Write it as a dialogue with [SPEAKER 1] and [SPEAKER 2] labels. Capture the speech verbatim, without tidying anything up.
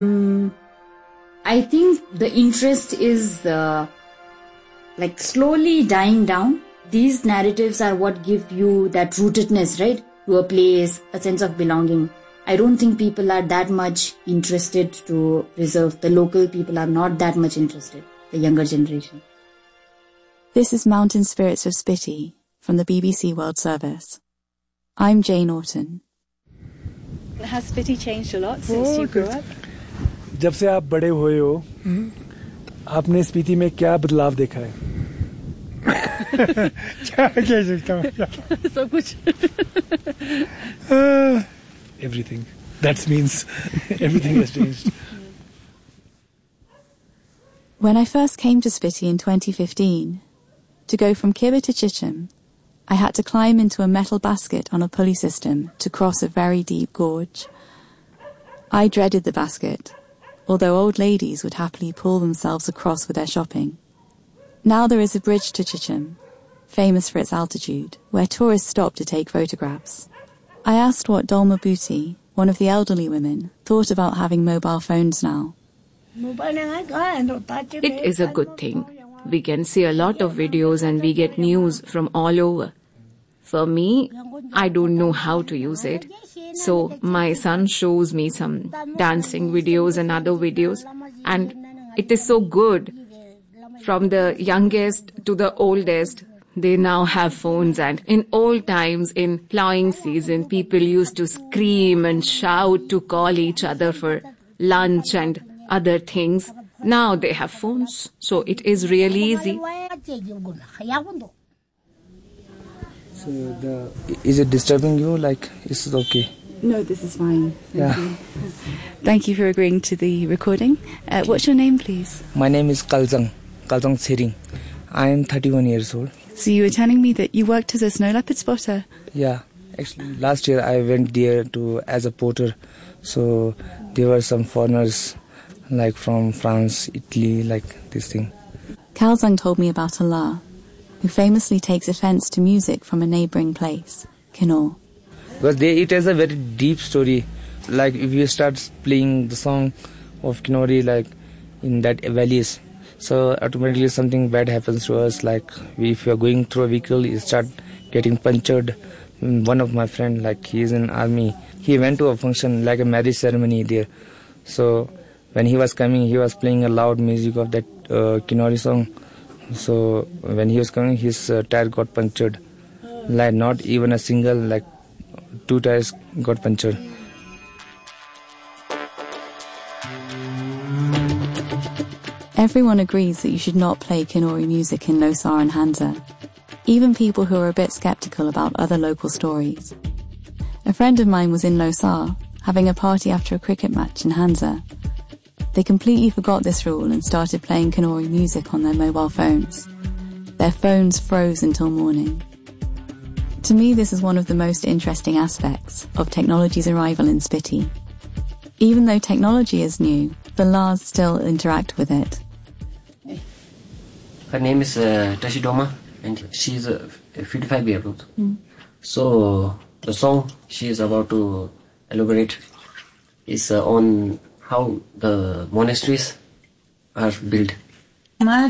[SPEAKER 1] Mm, I think the interest is uh, like slowly dying down. These narratives are what give you that rootedness, right? To a place, a sense of belonging. I don't think people are that much interested to preserve. The local people are not that much interested, the younger generation.
[SPEAKER 2] This is Mountain Spirits of Spiti from the B B C World Service. I'm Jane Orton. Has Spiti changed a lot since you grew up?
[SPEAKER 3] जब से आप बड़े हुए हो, आपने स्पीति में क्या बदलाव देखा है? क्या कह सकता हूँ?
[SPEAKER 2] सब कुछ.
[SPEAKER 3] Everything. That means everything has changed.
[SPEAKER 2] When I first came to Spiti in twenty fifteen, to go from Kibbe to Chichim, I had to climb into a metal basket on a pulley system to cross a very deep gorge. I dreaded the basket, although old ladies would happily pull themselves across with their shopping. Now there is a bridge to Chichim, famous for its altitude, where tourists stop to take photographs. I asked what Dolma Bhuti, one of the elderly women, thought about having mobile phones now.
[SPEAKER 4] It is a good thing. We can see a lot of videos and we get news from all over. For me, I don't know how to use it. So my son shows me some dancing videos and other videos, and it is so good. From the youngest to the oldest, they now have phones, and in old times, in plowing season, people used to scream and shout to call each other for lunch and other things. Now they have phones, so it is really easy.
[SPEAKER 5] So the, is it disturbing you? Like, is it okay?
[SPEAKER 2] No, this is fine. Thank
[SPEAKER 5] yeah.
[SPEAKER 2] you. Thank you for agreeing to the recording. Uh, what's your name, please?
[SPEAKER 5] My name is Kalzang, Kalzang Tsering. I am thirty-one years old.
[SPEAKER 2] So you were telling me that you worked as a snow leopard spotter?
[SPEAKER 5] Yeah. Actually, last year I went there to as a porter. So there were some foreigners like from France, Italy, like this thing.
[SPEAKER 2] Kalzang told me about Allah, who famously takes offence to music from a neighbouring place, Kinnaur.
[SPEAKER 5] Because they, it has a very deep story. Like if you start playing the song of Kinnauri, like in that valleys, so automatically something bad happens to us. Like if you are going through a vehicle, you start getting punctured. One of my friend, like he is in army, he went to a function like a marriage ceremony there. So when he was coming, he was playing a loud music of that uh, Kinnauri song. So when he was coming, his uh, tire got punctured. Like not even a single, like two tires got punctured.
[SPEAKER 2] Everyone agrees that you should not play Kinnauri music in Losar and Hansa, even people who are a bit sceptical about other local stories. A friend of mine was in Losar, having a party after a cricket match in Hansa. They completely forgot this rule and started playing Kinnauri music on their mobile phones. Their phones froze until morning. To me, this is one of the most interesting aspects of technology's arrival in Spiti. Even though technology is new, the Lars still interact with it.
[SPEAKER 6] Her name is uh, Tashidoma, and she is uh, fifty-five years old. Mm. So the song she is about to elaborate is uh, on how the monasteries are built.